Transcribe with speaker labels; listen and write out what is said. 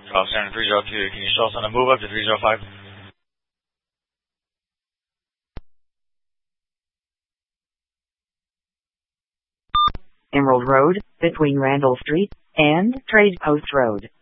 Speaker 1: Standard 302, can you still send a move up to 305?
Speaker 2: Emerald Road, between Randall Street and Trade Post Road.